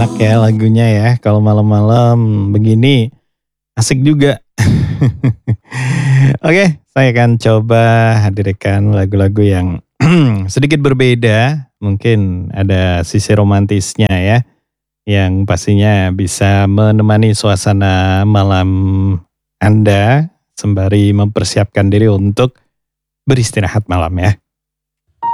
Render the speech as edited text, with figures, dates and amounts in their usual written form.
enak ya lagunya ya, kalau malam-malam begini, asik juga. Oke, saya akan coba hadirkan lagu-lagu yang sedikit berbeda, mungkin ada sisi romantisnya ya, yang pastinya bisa menemani suasana malam Anda, sembari mempersiapkan diri untuk beristirahat malam ya.